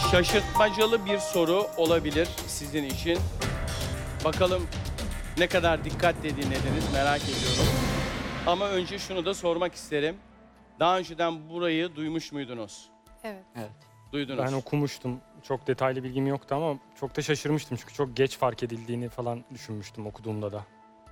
Şaşırtmacalı bir soru olabilir sizin için. Bakalım ne kadar dikkatle dinlediniz merak ediyorum. Ama önce şunu da sormak isterim. Daha önceden burayı duymuş muydunuz? Evet. Evet. Duydunuz. Ben okumuştum. Çok detaylı bilgim yoktu ama çok da şaşırmıştım. Çünkü çok geç fark edildiğini falan düşünmüştüm okuduğumda da.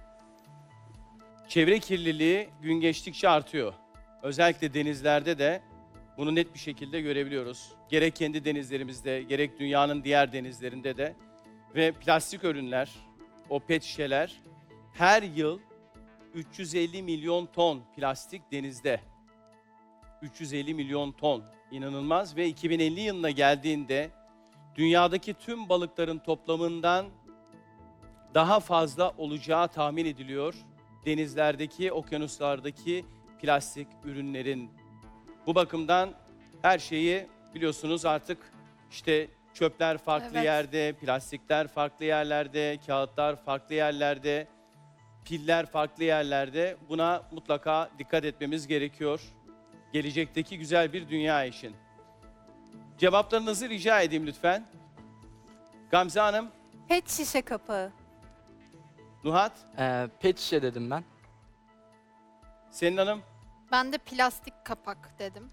Çevre kirliliği gün geçtikçe artıyor. Özellikle denizlerde de bunu net bir şekilde görebiliyoruz. Gerek kendi denizlerimizde, gerek dünyanın diğer denizlerinde de. Ve plastik ürünler, o pet şişeler her yıl 350 milyon ton plastik denizde. 350 milyon ton. İnanılmaz ve 2050 yılına geldiğinde dünyadaki tüm balıkların toplamından daha fazla olacağı tahmin ediliyor. Denizlerdeki, okyanuslardaki plastik ürünlerin. Bu bakımdan her şeyi biliyorsunuz artık işte çöpler farklı Evet. yerde, plastikler farklı yerlerde, kağıtlar farklı yerlerde, piller farklı yerlerde. Buna mutlaka dikkat etmemiz gerekiyor. Gelecekteki güzel bir dünya için. Cevaplarınızı rica edeyim lütfen. Gamze Hanım, Pet şişe kapağı. Nuhat, Pet şişe dedim ben. Selin Hanım Ben de plastik kapak dedim.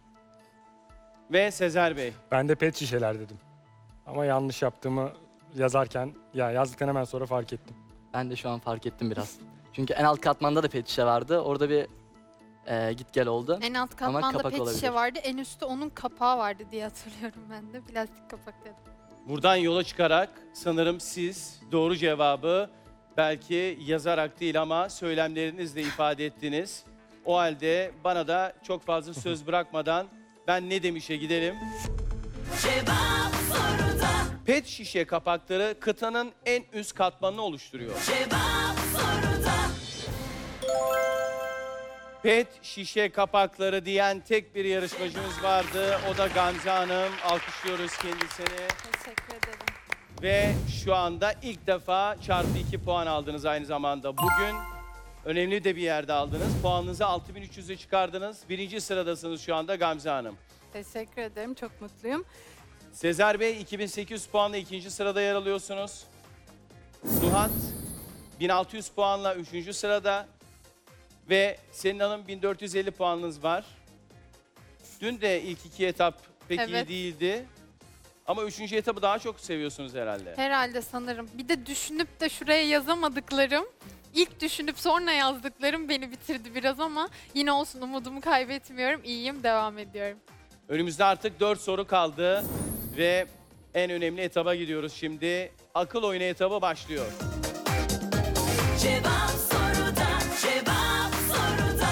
ve Sezer Bey. Ben de pet şişeler dedim. Ama yanlış yaptığımı yazarken, yazdıktan hemen sonra fark ettim. Ben de şu an fark ettim biraz. Çünkü en alt katmanda da pet şişe vardı. Orada bir git gel oldu. En alt Ama katmanda kapak pet olabilir. şişe vardı. En üstte onun kapağı vardı diye hatırlıyorum ben de. Plastik kapak dedim. Buradan yola çıkarak sanırım siz doğru cevabı belki yazarak değil ama söylemlerinizle ifade ettiniz. O halde bana da çok fazla söz bırakmadan ben ne demişe gidelim. Cevap soruda, Pet şişe kapakları kıtanın en üst katmanını oluşturuyor. cevap soruda, Pet şişe kapakları diyen tek bir yarışmacımız vardı. O da Gamze Hanım. Alkışlıyoruz kendisini. Teşekkür ederim. Ve şu anda ilk defa çarpı 2 puan aldınız aynı zamanda. Bugün önemli de bir yerde aldınız. Puanınızı 6300'e çıkardınız. Birinci sıradasınız şu anda Gamze Hanım. Teşekkür ederim. Çok mutluyum. Sezer Bey 2800 puanla ikinci sırada yer alıyorsunuz. Nuhat 1600 puanla üçüncü sırada. Ve Selin Hanım 1450 puanınız var. Dün de ilk iki etap pek iyi Evet. değildi. Ama üçüncü etabı daha çok seviyorsunuz herhalde. Herhalde sanırım. Bir de düşünüp de şuraya yazamadıklarım, ilk düşünüp sonra yazdıklarım beni bitirdi biraz ama yine olsun umudumu kaybetmiyorum. İyiyim, devam ediyorum. Önümüzde artık 4 soru kaldı ve en önemli etaba gidiyoruz şimdi. Akıl oyunu etabı başlıyor. cevap soruda, cevap soruda.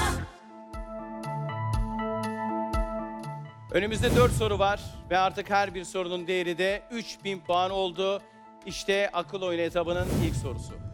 Önümüzde 4 soru var ve artık her bir sorunun değeri de 3000 puan oldu. İşte akıl oyunu etabının ilk sorusu.